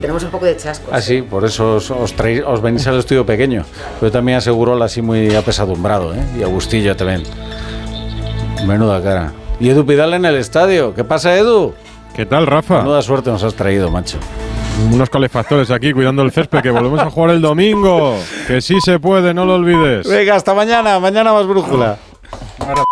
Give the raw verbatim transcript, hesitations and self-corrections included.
Tenemos un poco de chasco. Ah, sí, por eso os, os, traéis, os venís al estudio pequeño. Pero también aseguró así muy apesadumbrado, ¿eh? Y Agustillo también. Menuda cara. Y Edu Pidal en el estadio. ¿Qué pasa, Edu? ¿Qué tal, Rafa? Menuda suerte nos has traído, macho. Unos calefactores aquí cuidando el césped, que volvemos a jugar el domingo. Que sí se puede, no lo olvides. Venga, hasta mañana. Mañana más brújula. Ahora.